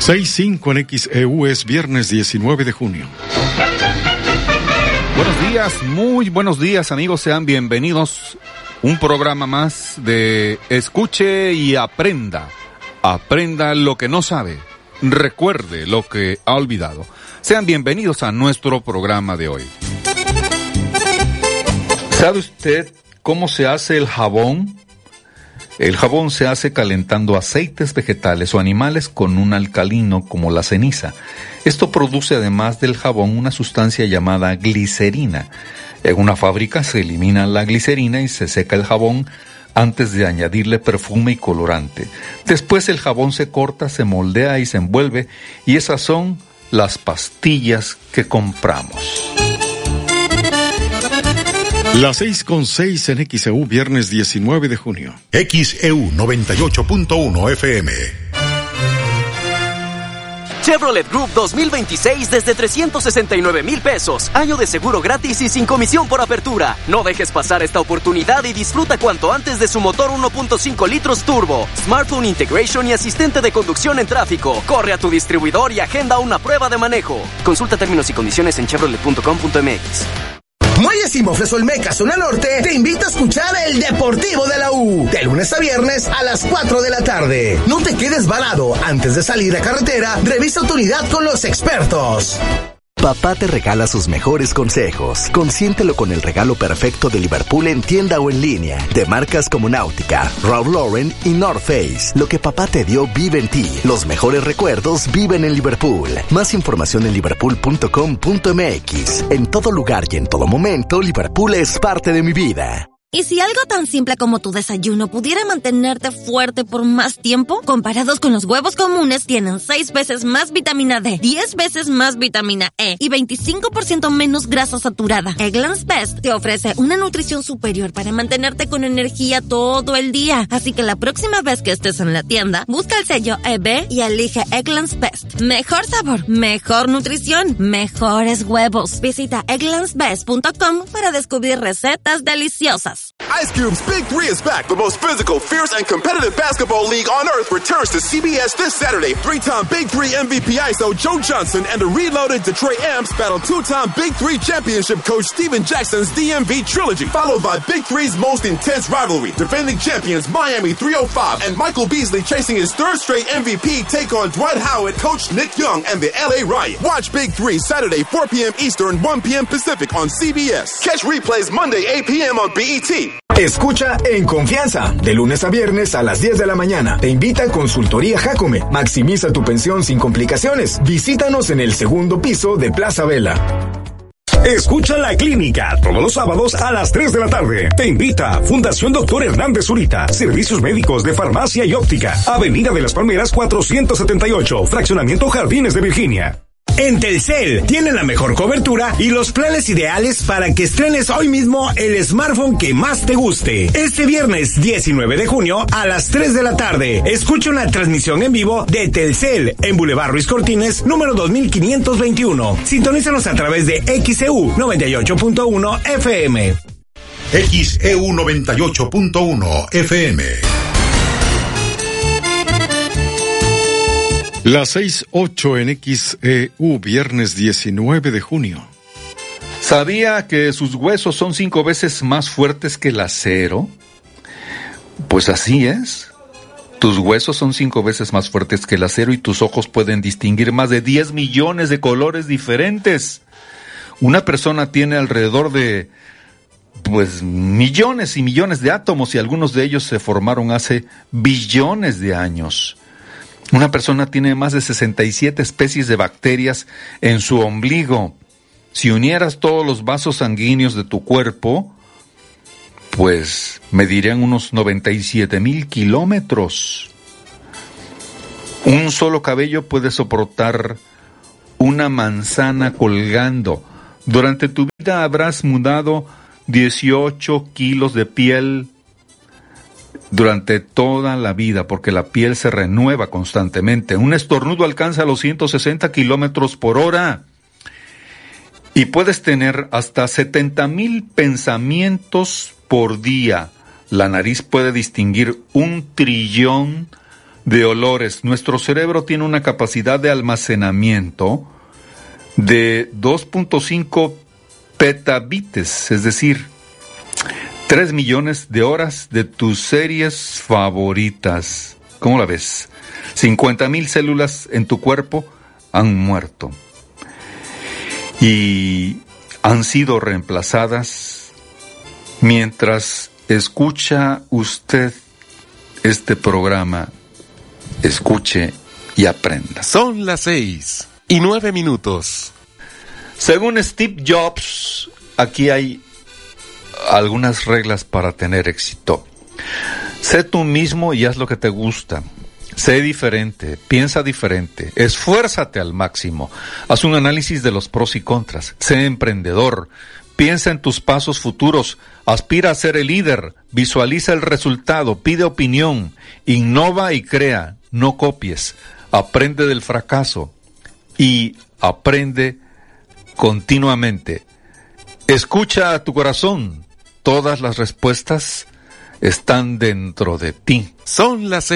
6:05 en XEU, es viernes 19 de junio. Buenos días, muy buenos días, amigos, sean bienvenidos. Un programa más de Escuche y Aprenda. Aprenda lo que no sabe, recuerde lo que ha olvidado. Sean bienvenidos a nuestro programa de hoy. ¿Sabe usted cómo se hace el jabón? El jabón se hace calentando aceites vegetales o animales con un alcalino como la ceniza. Esto produce, además del jabón, una sustancia llamada glicerina. En una fábrica se elimina la glicerina y se seca el jabón antes de añadirle perfume y colorante. Después el jabón se corta, se moldea y se envuelve, y esas son las pastillas que compramos. Las 6:06 en XEU, viernes 19 de junio. XEU 98.1 FM. Chevrolet Group 2026 desde 369,000 pesos. Año de seguro gratis y sin comisión por apertura. No dejes pasar esta oportunidad y disfruta cuanto antes de su motor 1.5 litros turbo, smartphone integration y asistente de conducción en tráfico. Corre a tu distribuidor y agenda una prueba de manejo. Consulta términos y condiciones en chevrolet.com.mx. Muelles y Mofres Olmeca, zona norte, te invita a escuchar el Deportivo de la U, de lunes a viernes a las 4 de la tarde. No te quedes varado. Antes de salir a carretera, revisa tu unidad con los expertos. Papá te regala sus mejores consejos. Consiéntelo con el regalo perfecto de Liverpool en tienda o en línea. De marcas como Náutica, Ralph Lauren y North Face. Lo que papá te dio vive en ti. Los mejores recuerdos viven en Liverpool. Más información en liverpool.com.mx. En todo lugar y en todo momento, Liverpool es parte de mi vida. ¿Y si algo tan simple como tu desayuno pudiera mantenerte fuerte por más tiempo? Comparados con los huevos comunes, tienen 6 veces más vitamina D, 10 veces más vitamina E y 25% menos grasa saturada. Eggland's Best te ofrece una nutrición superior para mantenerte con energía todo el día. Así que la próxima vez que estés en la tienda, busca el sello EB y elige Eggland's Best. Mejor sabor, mejor nutrición, mejores huevos. Visita egglandsbest.com para descubrir recetas deliciosas. Ice Cube's Big Three is back. The most physical, fierce, and competitive basketball league on earth returns to CBS this Saturday. 3-time Big Three MVP ISO Joe Johnson and the reloaded Detroit Amps battle 2-time Big Three championship coach Steven Jackson's DMV trilogy, followed by Big Three's most intense rivalry. Defending champions Miami 305 and Michael Beasley chasing his third straight MVP take on Dwight Howard, coach Nick Young, and the LA Riot. Watch Big Three Saturday 4 p.m. Eastern, 1 p.m. Pacific on CBS. Catch replays Monday 8 p.m. on BET. Escucha en confianza, de lunes a viernes a las 10 de la mañana. Te invita a Consultoría Jacome. Maximiza tu pensión sin complicaciones. Visítanos en el segundo piso de Plaza Vela. Escucha La Clínica todos los sábados a las 3 de la tarde. Te invita Fundación Dr. Hernández Zurita. Servicios médicos de farmacia y óptica. Avenida de las Palmeras 478. Fraccionamiento Jardines de Virginia. En Telcel tienen la mejor cobertura y los planes ideales para que estrenes hoy mismo el smartphone que más te guste. Este viernes 19 de junio a las 3 de la tarde, escucha una transmisión en vivo de Telcel en Boulevard Ruiz Cortines, número 2521. Sintonízanos a través de XEU 98.1 FM. XEU 98.1 FM. Las 6:08 en XEU, viernes 19 de junio. ¿Sabía que sus huesos son 5 veces más fuertes que el acero? Pues así es. Tus huesos son 5 veces más fuertes que el acero y tus ojos pueden distinguir más de 10 millones de colores diferentes. Una persona tiene alrededor de, millones y millones de átomos y algunos de ellos se formaron hace billones de años. Una persona tiene más de 67 especies de bacterias en su ombligo. Si unieras todos los vasos sanguíneos de tu cuerpo, pues medirían unos 97,000 kilómetros. Un solo cabello puede soportar una manzana colgando. Durante tu vida habrás mudado 18 kilos de piel durante toda la vida, porque la piel se renueva constantemente. Un estornudo alcanza los 160 kilómetros por hora y puedes tener hasta 70,000 pensamientos por día. La nariz puede distinguir 1 trillón de olores. Nuestro cerebro tiene una capacidad de almacenamiento de 2.5 petabytes, es decir, 3 millones de horas de tus series favoritas. ¿Cómo la ves? 50,000 células en tu cuerpo han muerto y han sido reemplazadas mientras escucha usted este programa. Escuche y aprenda. Son las 6:09. Según Steve Jobs, aquí hay algunas reglas para tener éxito. Sé tú mismo y haz lo que te gusta. Sé diferente, piensa diferente, esfuérzate al máximo, haz un análisis de los pros y contras, sé emprendedor, piensa en tus pasos futuros, aspira a ser el líder, visualiza el resultado, pide opinión, innova y crea, no copies, aprende del fracaso y aprende continuamente. Escucha a tu corazón, todas las respuestas están dentro de ti. Son las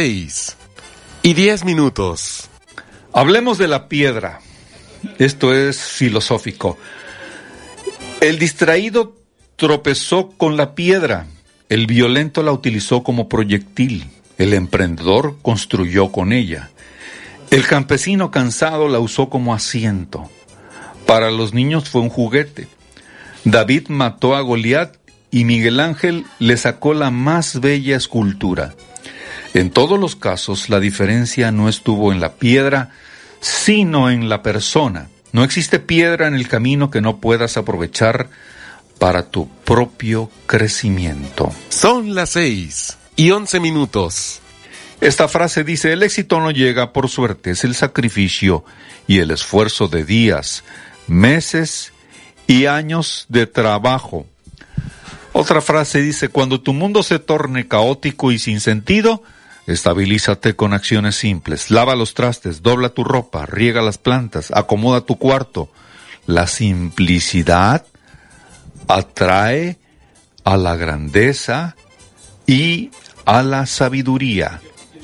6:10. Hablemos de la piedra. Esto es filosófico. El distraído tropezó con la piedra. El violento la utilizó como proyectil. El emprendedor construyó con ella. El campesino cansado la usó como asiento. Para los niños fue un juguete. David mató a Goliat y Miguel Ángel le sacó la más bella escultura. En todos los casos, la diferencia no estuvo en la piedra, sino en la persona. No existe piedra en el camino que no puedas aprovechar para tu propio crecimiento. Son las 6:11. Esta frase dice: el éxito no llega por suerte, es el sacrificio y el esfuerzo de días, meses y años de trabajo. Otra frase dice: cuando tu mundo se torne caótico y sin sentido, estabilízate con acciones simples. Lava los trastes, dobla tu ropa, riega las plantas, acomoda tu cuarto. La simplicidad atrae a la grandeza y a la sabiduría.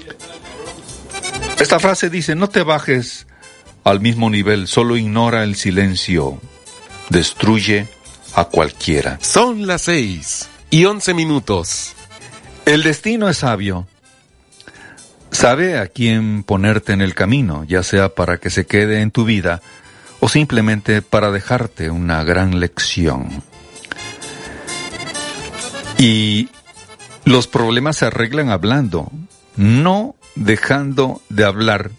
Esta frase dice: no te bajes al mismo nivel, solo ignora el silencio. Destruye a cualquiera. Son las 6:11. El destino es sabio. Sabe a quién ponerte en el camino, ya sea para que se quede en tu vida o simplemente para dejarte una gran lección. Y los problemas se arreglan hablando, no dejando de hablar.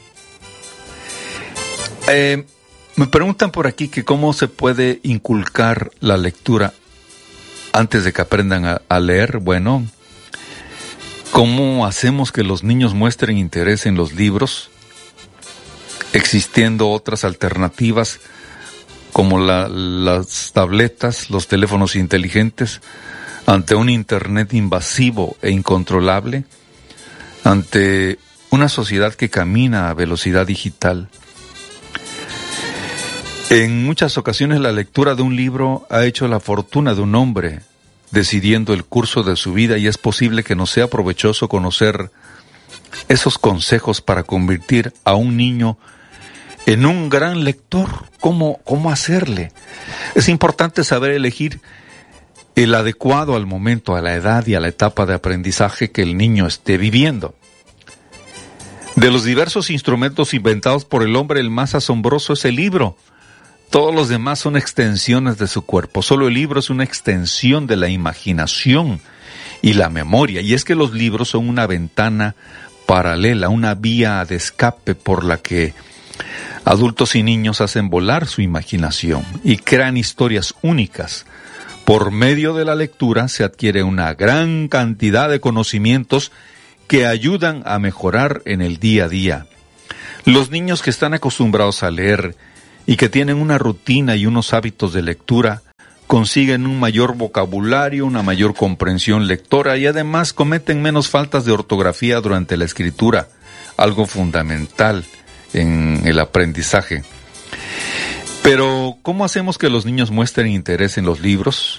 Me preguntan por aquí que cómo se puede inculcar la lectura antes de que aprendan a leer. Bueno, ¿cómo hacemos que los niños muestren interés en los libros? Existiendo otras alternativas como las tabletas, los teléfonos inteligentes, ante un internet invasivo e incontrolable, ante una sociedad que camina a velocidad digital. En muchas ocasiones la lectura de un libro ha hecho la fortuna de un hombre, decidiendo el curso de su vida, y es posible que nos sea provechoso conocer esos consejos para convertir a un niño en un gran lector. ¿Cómo hacerle? Es importante saber elegir el adecuado al momento, a la edad y a la etapa de aprendizaje que el niño esté viviendo. De los diversos instrumentos inventados por el hombre, el más asombroso es el libro. Todos los demás son extensiones de su cuerpo. Solo el libro es una extensión de la imaginación y la memoria. Y es que los libros son una ventana paralela, una vía de escape por la que adultos y niños hacen volar su imaginación y crean historias únicas. Por medio de la lectura se adquiere una gran cantidad de conocimientos que ayudan a mejorar en el día a día. Los niños que están acostumbrados a leer y que tienen una rutina y unos hábitos de lectura, consiguen un mayor vocabulario, una mayor comprensión lectora y además cometen menos faltas de ortografía durante la escritura, algo fundamental en el aprendizaje. Pero, ¿cómo hacemos que los niños muestren interés en los libros?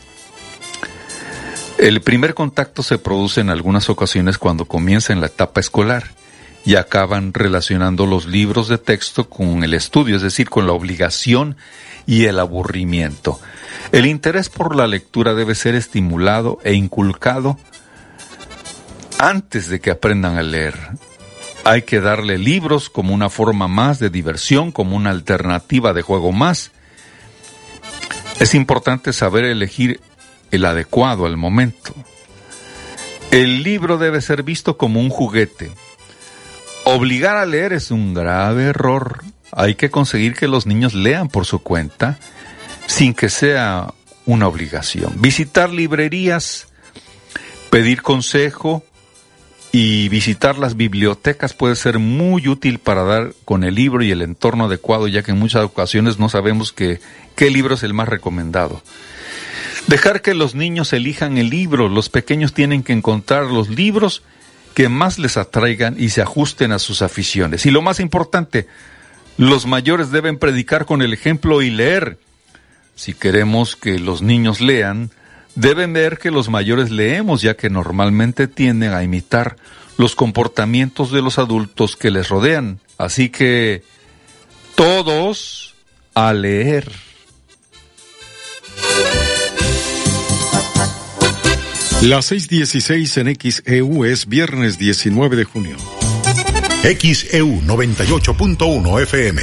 El primer contacto se produce en algunas ocasiones cuando comienza en la etapa escolar y acaban relacionando los libros de texto con el estudio, es decir, con la obligación y el aburrimiento. El interés por la lectura debe ser estimulado e inculcado antes de que aprendan a leer. Hay que darle libros como una forma más de diversión, como una alternativa de juego más. Es importante saber elegir el adecuado al momento. El libro debe ser visto como un juguete. Obligar a leer es un grave error. Hay que conseguir que los niños lean por su cuenta, sin que sea una obligación. Visitar librerías, pedir consejo y visitar las bibliotecas puede ser muy útil para dar con el libro y el entorno adecuado, ya que en muchas ocasiones no sabemos qué libro es el más recomendado. Dejar que los niños elijan el libro. Los pequeños tienen que encontrar los libros que más les atraigan y se ajusten a sus aficiones. Y lo más importante, los mayores deben predicar con el ejemplo y leer. Si queremos que los niños lean, deben ver que los mayores leemos, ya que normalmente tienden a imitar los comportamientos de los adultos que les rodean. Así que, todos a leer. Las 6:16 en XEU es viernes 19 de junio. XEU 98.1 FM.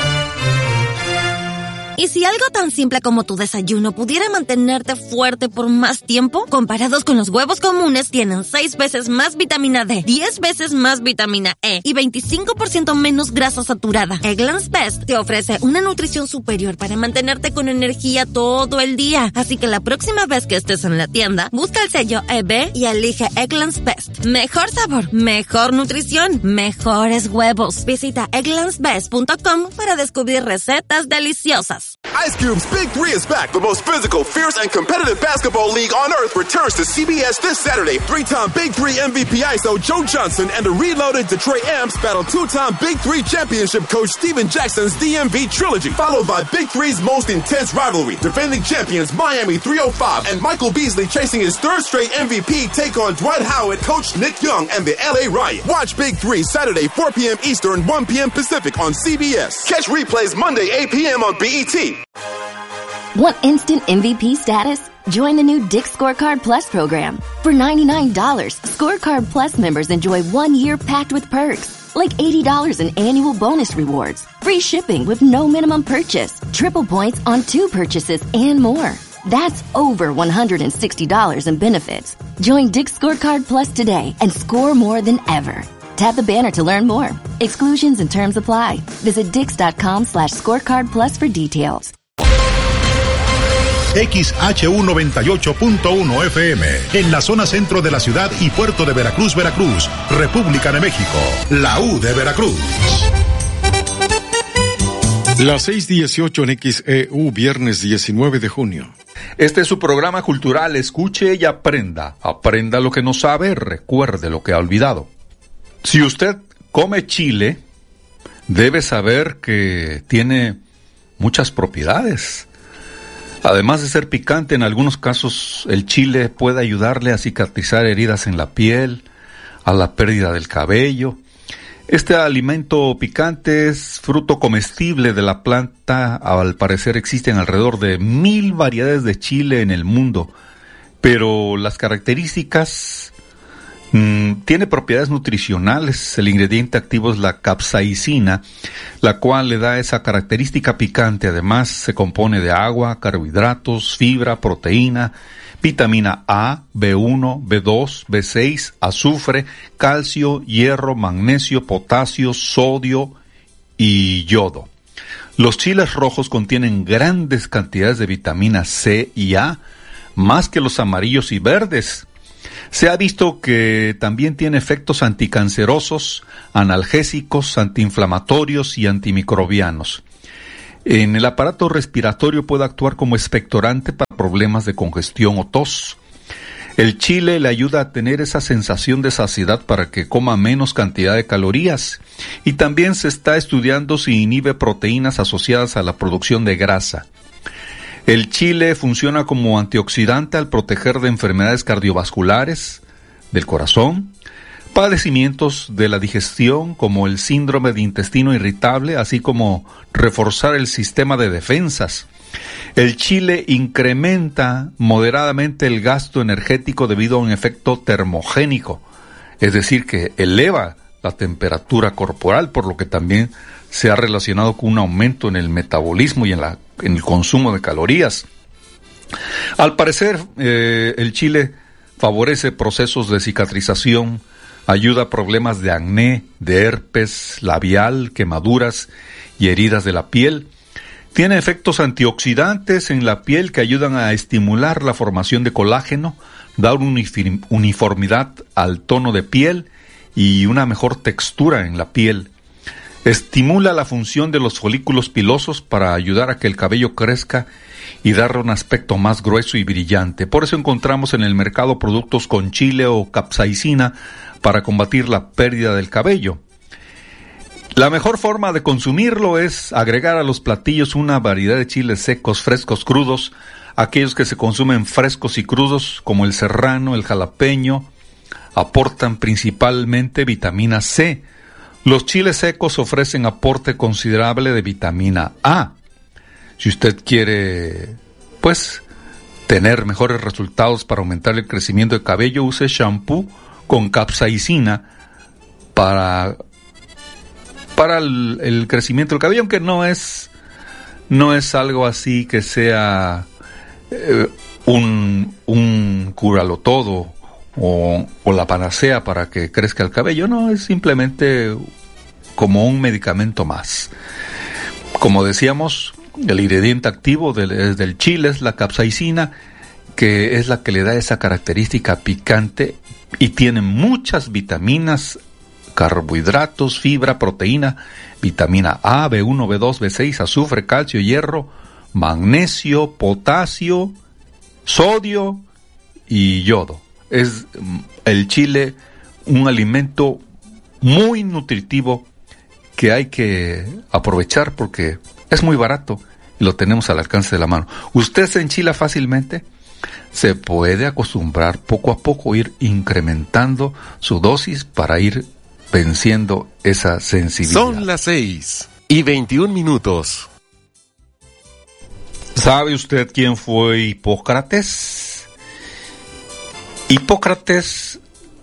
¿Y si algo tan simple como tu desayuno pudiera mantenerte fuerte por más tiempo? Comparados con los huevos comunes, tienen 6 veces más vitamina D, 10 veces más vitamina E y 25% menos grasa saturada. Eggland's Best te ofrece una nutrición superior para mantenerte con energía todo el día. Así que la próxima vez que estés en la tienda, busca el sello EB y elige Eggland's Best. Mejor sabor, mejor nutrición, mejores huevos. Visita egglandsbest.com para descubrir recetas deliciosas. Ice Cube's Big Three is back. The most physical, fierce, and competitive basketball league on earth returns to CBS this Saturday. 3-time Big Three MVP ISO Joe Johnson and the reloaded Detroit Amps battle 2-time Big Three championship coach Steven Jackson's DMV trilogy, followed by Big Three's most intense rivalry. Defending champions Miami 305 and Michael Beasley chasing his third straight MVP take on Dwight Howard, coach Nick Young, and the LA Riot. Watch Big Three Saturday 4 p.m. Eastern, 1 p.m. Pacific on CBS. Catch replays Monday 8 p.m. on BET. Want instant MVP status? Join the new Dick's Scorecard Plus program. For $99, Scorecard Plus members enjoy 1 year packed with perks, like $80 in annual bonus rewards, free shipping with no minimum purchase, triple points on 2 purchases, and more. That's over $160 in benefits. Join Dick's Scorecard Plus today and score more than ever. Tap the banner to learn more. Exclusions and terms apply. Visit Dix.com/scorecard plus for details. XHU 98.1 FM, en la zona centro de la ciudad y puerto de Veracruz, Veracruz, República de México, la U de Veracruz. Las 6:18 en XEU, viernes 19 de junio. Este es su programa cultural. Escuche y aprenda. Aprenda lo que no sabe, recuerde lo que ha olvidado. Si usted come chile, debe saber que tiene muchas propiedades. Además de ser picante, en algunos casos el chile puede ayudarle a cicatrizar heridas en la piel, a la pérdida del cabello. Este alimento picante es fruto comestible de la planta. Al parecer existen alrededor de 1000 variedades de chile en el mundo, pero las características tiene propiedades nutricionales. El ingrediente activo es la capsaicina, la cual le da esa característica picante. Además, se compone de agua, carbohidratos, fibra, proteína, vitamina A, B1, B2, B6, azufre, calcio, hierro, magnesio, potasio, sodio y yodo. Los chiles rojos contienen grandes cantidades de vitamina C y A, más que los amarillos y verdes. Se ha visto que también tiene efectos anticancerosos, analgésicos, antiinflamatorios y antimicrobianos. En el aparato respiratorio puede actuar como expectorante para problemas de congestión o tos. El chile le ayuda a tener esa sensación de saciedad para que coma menos cantidad de calorías. Y también se está estudiando si inhibe proteínas asociadas a la producción de grasa. El chile funciona como antioxidante al proteger de enfermedades cardiovasculares, del corazón, padecimientos de la digestión como el síndrome de intestino irritable, así como reforzar el sistema de defensas. El chile incrementa moderadamente el gasto energético debido a un efecto termogénico, es decir, que eleva la temperatura corporal, por lo que también se ha relacionado con un aumento en el metabolismo y en el consumo de calorías. Al parecer, el chile favorece procesos de cicatrización, ayuda a problemas de acné, de herpes labial, quemaduras y heridas de la piel. Tiene efectos antioxidantes en la piel que ayudan a estimular la formación de colágeno, dar uniformidad al tono de piel y una mejor textura en la piel. Estimula la función de los folículos pilosos para ayudar a que el cabello crezca y darle un aspecto más grueso y brillante. Por eso encontramos en el mercado productos con chile o capsaicina para combatir la pérdida del cabello. La mejor forma de consumirlo es agregar a los platillos una variedad de chiles secos, frescos, crudos, aquellos que se consumen frescos y crudos, como el serrano, el jalapeño, aportan principalmente vitamina C. Los chiles secos ofrecen aporte considerable de vitamina A. Si usted quiere, tener mejores resultados para aumentar el crecimiento del cabello, use shampoo con capsaicina para el crecimiento del cabello, aunque no es algo así que sea un cúralo todo o la panacea para que crezca el cabello. No, es simplemente como un medicamento más. Como decíamos, el ingrediente activo del chile es la capsaicina, que es la que le da esa característica picante, y tiene muchas vitaminas, carbohidratos, fibra, proteína, vitamina A, B1, B2, B6, azufre, calcio, hierro, magnesio, potasio, sodio y yodo. Es el chile un alimento muy nutritivo que hay que aprovechar porque es muy barato y lo tenemos al alcance de la mano. ¿Usted se enchila fácilmente? Se puede acostumbrar poco a poco, ir incrementando su dosis para ir venciendo esa sensibilidad. Son las 6:21. ¿Sabe usted quién fue Hipócrates? Hipócrates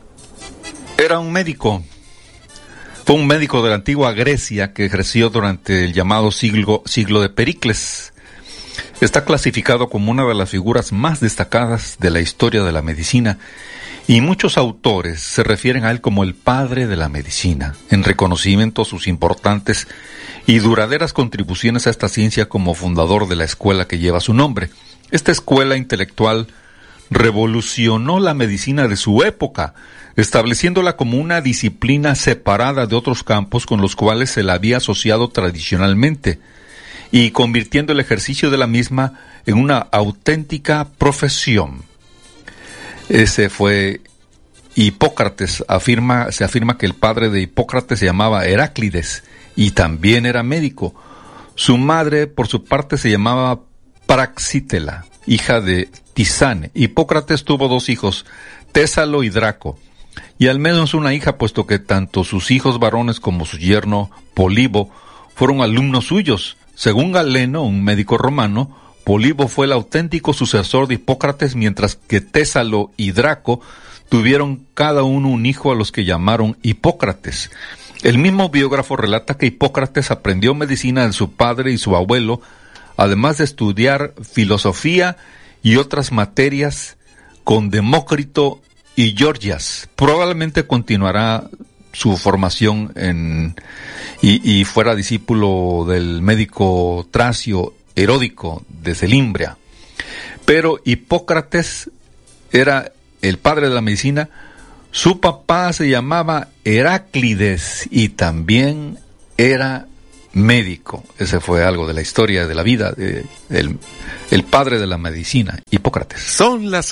era un médico. Fue un médico de la antigua Grecia que ejerció durante el llamado siglo de Pericles. Está clasificado como una de las figuras más destacadas de la historia de la medicina y muchos autores se refieren a él como el padre de la medicina, en reconocimiento a sus importantes y duraderas contribuciones a esta ciencia como fundador de la escuela que lleva su nombre. Esta escuela intelectual revolucionó la medicina de su época, estableciéndola como una disciplina separada de otros campos con los cuales se la había asociado tradicionalmente, y convirtiendo el ejercicio de la misma en una auténtica profesión. Ese fue Hipócrates. Se afirma que el padre de Hipócrates se llamaba Heráclides y también era médico. Su madre, por su parte, se llamaba Praxítela, hija de Tisane. Hipócrates tuvo 2 hijos, Tésalo y Draco, y al menos una hija, puesto que tanto sus hijos varones como su yerno Polibo fueron alumnos suyos. Según Galeno, un médico romano, Polibo fue el auténtico sucesor de Hipócrates, mientras que Tésalo y Draco tuvieron cada uno un hijo a los que llamaron Hipócrates. El mismo biógrafo relata que Hipócrates aprendió medicina de su padre y su abuelo, además de estudiar filosofía y otras materias con Demócrito y Gorgias. Probablemente continuará su formación y fuera discípulo del médico tracio Heródico de Celimbria. Pero Hipócrates era el padre de la medicina. Su papá se llamaba Heráclides y también era médico. Ese fue algo de la historia de la vida el padre de la medicina, Hipócrates. Son las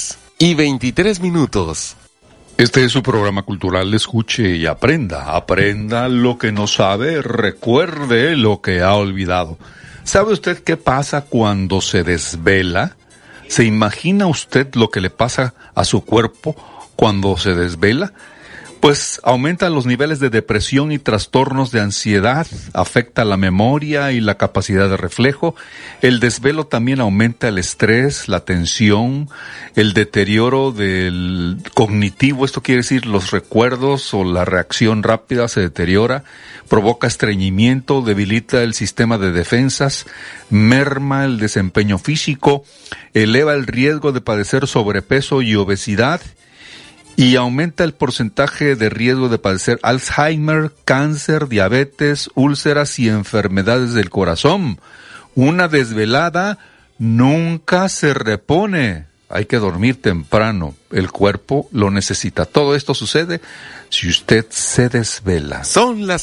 6:23. Este es su programa cultural. Escuche y aprenda. Aprenda lo que no sabe, recuerde lo que ha olvidado. ¿Sabe usted qué pasa cuando se desvela? ¿Se imagina usted lo que le pasa a su cuerpo cuando se desvela? Pues aumenta los niveles de depresión y trastornos de ansiedad, afecta la memoria y la capacidad de reflejo. El desvelo también aumenta el estrés, la tensión, el deterioro del cognitivo, esto quiere decir los recuerdos o la reacción rápida se deteriora, provoca estreñimiento, debilita el sistema de defensas, merma el desempeño físico, eleva el riesgo de padecer sobrepeso y obesidad, y aumenta el porcentaje de riesgo de padecer Alzheimer, cáncer, diabetes, úlceras y enfermedades del corazón. Una desvelada nunca se repone. Hay que dormir temprano. El cuerpo lo necesita. Todo esto sucede si usted se desvela. Son las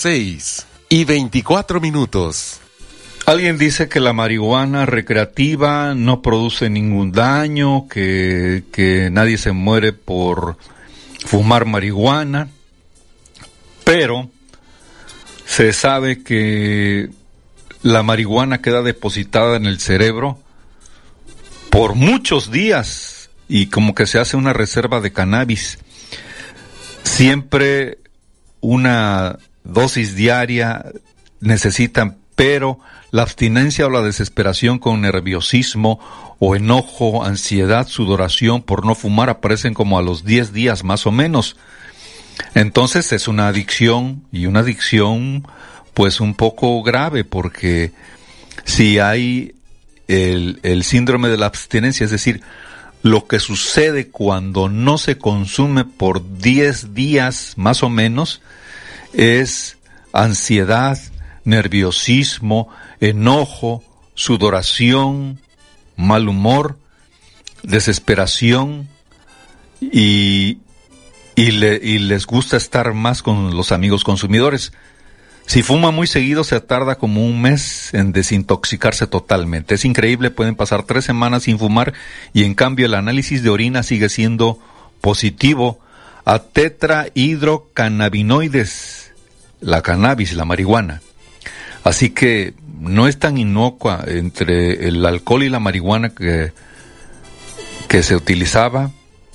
6:24. Alguien dice que la marihuana recreativa no produce ningún daño, que nadie se muere por fumar marihuana, pero se sabe que la marihuana queda depositada en el cerebro por muchos días y como que se hace una reserva de cannabis. Siempre una dosis diaria necesitan, pero la abstinencia o la desesperación con nerviosismo o enojo, ansiedad, sudoración por no fumar aparecen como a los 10 días más o menos. Entonces es una adicción, y una adicción pues un poco grave, porque si hay el síndrome de la abstinencia, es decir, lo que sucede cuando no se consume por 10 días más o menos es ansiedad, nerviosismo, enojo, sudoración, mal humor, desesperación y les gusta estar más con los amigos consumidores. Si fuma muy seguido se tarda como un mes en desintoxicarse totalmente. Es increíble, pueden pasar 3 semanas sin fumar y en cambio el análisis de orina sigue siendo positivo a tetrahidrocannabinoides, la cannabis, la marihuana. Así que no es tan inocua entre el alcohol y la marihuana que se utilizaba,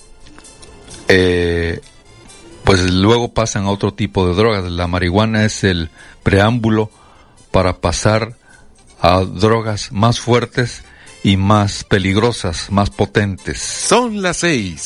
pues luego pasan a otro tipo de drogas. La marihuana es el preámbulo para pasar a drogas más fuertes y más peligrosas, más potentes. Son las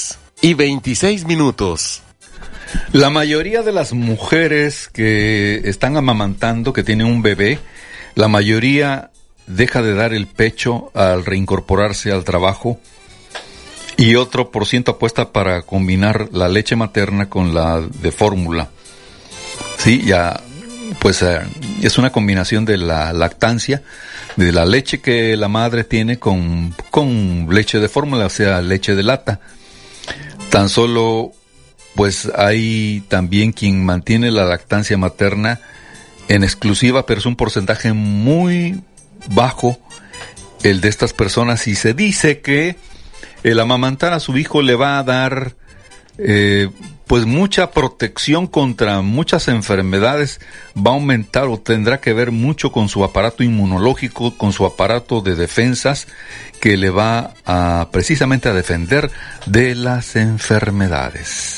6:26. La mayoría de las mujeres que están amamantando, que tienen un bebé, la mayoría deja de dar el pecho al reincorporarse al trabajo y otro por ciento apuesta para combinar la leche materna con la de fórmula. Sí, ya, pues es una combinación de la lactancia, de la leche que la madre tiene con leche de fórmula, o sea, leche de lata. Tan solo, pues hay también quien mantiene la lactancia materna en exclusiva, pero es un porcentaje muy bajo el de estas personas, y se dice que el amamantar a su hijo le va a dar pues mucha protección contra muchas enfermedades, va a aumentar o tendrá que ver mucho con su aparato inmunológico, con su aparato de defensas, que le va a precisamente a defender de las enfermedades.